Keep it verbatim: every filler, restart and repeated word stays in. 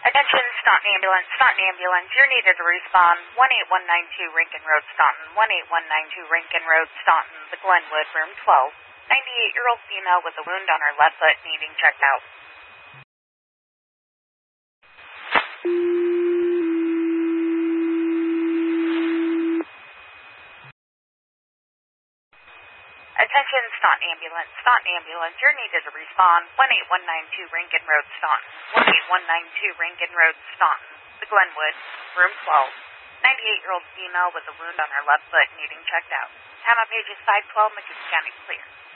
Attention, Staunton Ambulance, Staunton Ambulance, you're needed to respond. one eight one nine two Rankin Road, Staunton, one eight one nine two Rankin Road, Staunton, the Glenwood, room twelve. ninety-eight-year-old female with a wound on her left foot needing checked out. Attention, Staunton Ambulance, Staunton Ambulance, you're needed to respond. one eight one nine two Rankin Road, Staunton, one eight one nine two Rankin Road, Staunton, the Glenwood, room twelve. ninety-eight-year-old female with a wound on her left foot needing checked out. Time on pages five twelve, McKinney County clear.